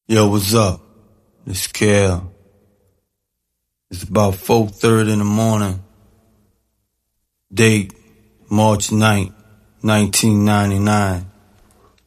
Yo, what's up? It's Kel. It's about 4:30 in the morning. Date, March 9th, 1999.